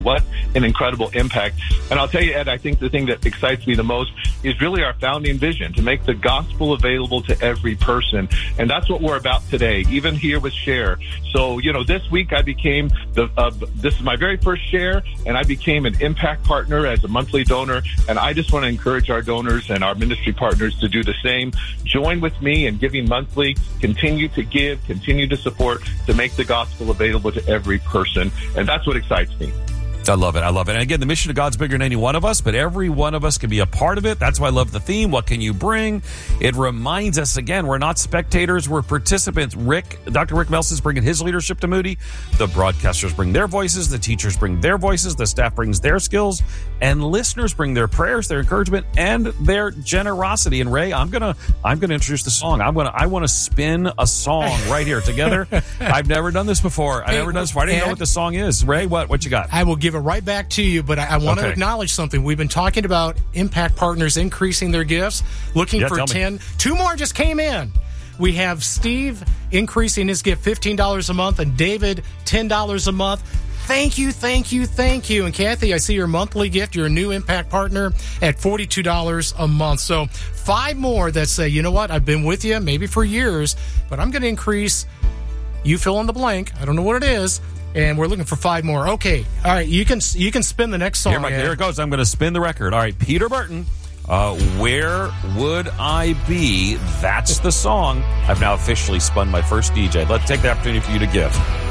What an incredible impact. And I'll tell you, Ed, I think the thing that excites me the most is really our founding vision to make the gospel available to every person. And that's what we're about today, even here with Share. So, this week I became this is my very first Share, and I became an impact partner as a monthly donor. And I just want to encourage our donors and our ministry partners to do the same. Join with me in giving monthly. Continue to give, continue to support, to make the gospel available to every person. And that's what excites me. I love it. And again, the mission of God's bigger than any one of us, but every one of us can be a part of it. That's why I love the theme. What can you bring? It reminds us, again, we're not spectators, we're participants. Dr. Rick Melson's bringing his leadership to Moody. The broadcasters bring their voices. The teachers bring their voices. The staff brings their skills. And listeners bring their prayers, their encouragement, and their generosity. And Ray, I'm gonna introduce the song. I want to spin a song right here together. I've never done this before. I didn't know what the song is. Ray, what you got? I will give it right back to you, but I want to acknowledge something. We've been talking about impact partners increasing their gifts, looking for 10. 2 more just came in. We have Steve increasing his gift $15 a month and David $10 a month. Thank you. And Kathy, I see your monthly gift. You're a new impact partner at $42 a month. So 5 more that say, you know what, I've been with you maybe for years, but I'm going to increase, you fill in the blank. I don't know what it is. And we're looking for 5 more. Okay. All right. You can spin the next song. Here it goes. I'm going to spin the record. All right. Peter Burton. Where Would I Be? That's the song. I've now officially spun my first DJ. Let's take the opportunity for you to give.